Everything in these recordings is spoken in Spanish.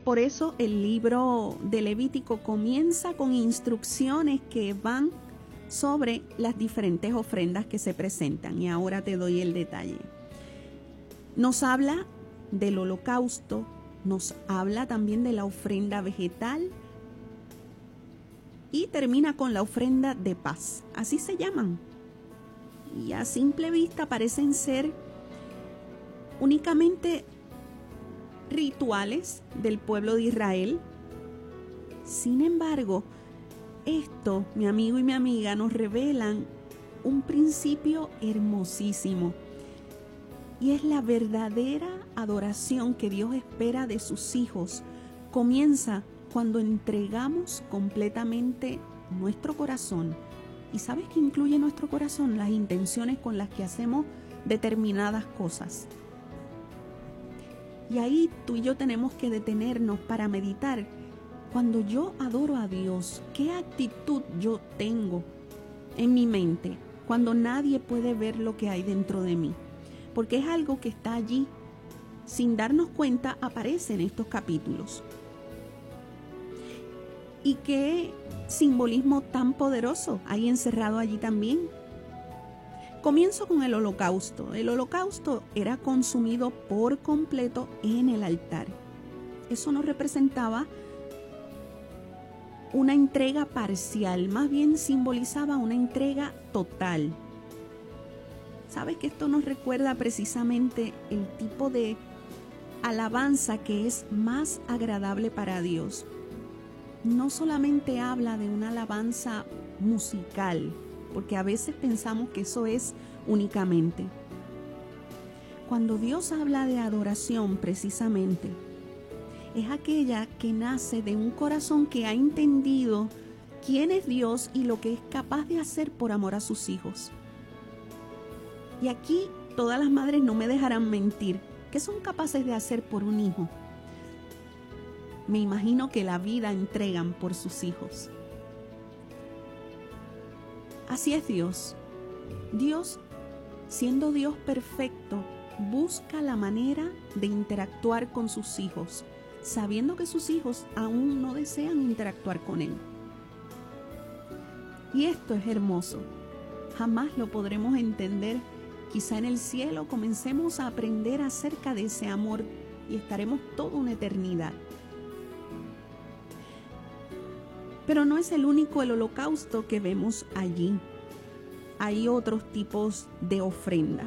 Por eso el libro de Levítico comienza con instrucciones que van sobre las diferentes ofrendas que se presentan. Y ahora te doy el detalle. Nos habla del holocausto, nos habla también de la ofrenda vegetal y termina con la ofrenda de paz. Así se llaman. Y a simple vista parecen ser únicamente rituales del pueblo de Israel. Sin embargo, esto, mi amigo y mi amiga, nos revelan un principio hermosísimo. Y es la verdadera adoración que Dios espera de sus hijos. Comienza cuando entregamos completamente nuestro corazón. ¿Y sabes qué incluye nuestro corazón? Las intenciones con las que hacemos determinadas cosas. Y ahí tú y yo tenemos que detenernos para meditar. Cuando yo adoro a Dios, ¿qué actitud yo tengo en mi mente cuando nadie puede ver lo que hay dentro de mí? Porque es algo que está allí. Sin darnos cuenta, aparece en estos capítulos. Y qué simbolismo tan poderoso hay encerrado allí también. Comienzo con el holocausto. El holocausto era consumido por completo en el altar. Eso no representaba una entrega parcial, más bien simbolizaba una entrega total. ¿Sabes que esto nos recuerda precisamente el tipo de alabanza que es más agradable para Dios? No solamente habla de una alabanza musical, porque a veces pensamos que eso es únicamente. Cuando Dios habla de adoración, precisamente, es aquella que nace de un corazón que ha entendido quién es Dios y lo que es capaz de hacer por amor a sus hijos. Y aquí todas las madres no me dejarán mentir. ¿Qué son capaces de hacer por un hijo? Me imagino que la vida entregan por sus hijos. Así es Dios. Dios, siendo Dios perfecto, busca la manera de interactuar con sus hijos, sabiendo que sus hijos aún no desean interactuar con Él. Y esto es hermoso. Jamás lo podremos entender. Quizá en el cielo comencemos a aprender acerca de ese amor y estaremos toda una eternidad. Pero no es el único el holocausto que vemos allí. Hay otros tipos de ofrenda.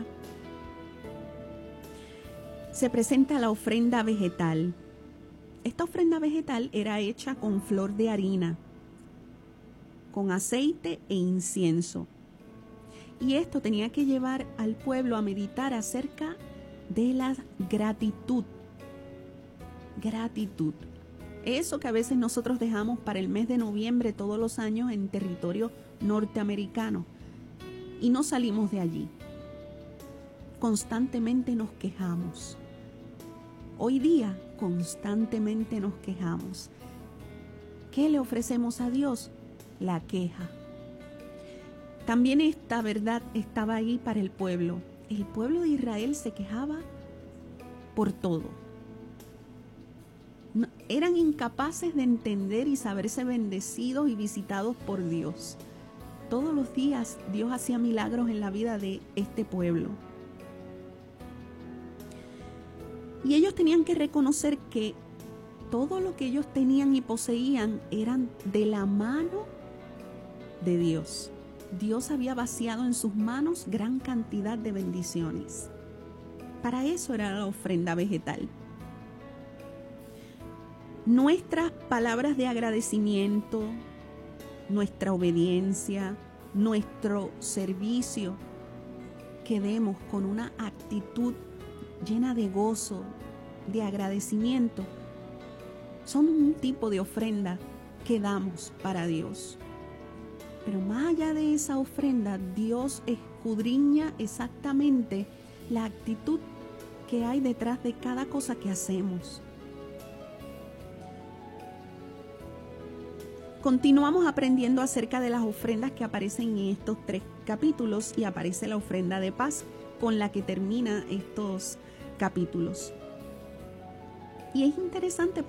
Se presenta la ofrenda vegetal. Esta ofrenda vegetal era hecha con flor de harina, con aceite e incienso. Y esto tenía que llevar al pueblo a meditar acerca de la gratitud. Gratitud. Eso que a veces nosotros dejamos para el mes de noviembre todos los años en territorio norteamericano. Y no salimos de allí. Constantemente nos quejamos. Hoy día constantemente nos quejamos. ¿Qué le ofrecemos a Dios? La queja. También esta verdad estaba ahí para el pueblo. El pueblo de Israel se quejaba por todo. Eran incapaces de entender y saberse bendecidos y visitados por Dios. Todos los días Dios hacía milagros en la vida de este pueblo. Y ellos tenían que reconocer que todo lo que ellos tenían y poseían eran de la mano de Dios. Dios había vaciado en sus manos gran cantidad de bendiciones. Para eso era la ofrenda vegetal. Nuestras palabras de agradecimiento, nuestra obediencia, nuestro servicio, que demos con una actitud llena de gozo, de agradecimiento, son un tipo de ofrenda que damos para Dios. Pero más allá de esa ofrenda, Dios escudriña exactamente la actitud que hay detrás de cada cosa que hacemos. Continuamos aprendiendo acerca de las ofrendas que aparecen en estos 3 capítulos y aparece la ofrenda de paz con la que termina estos capítulos. Y es interesante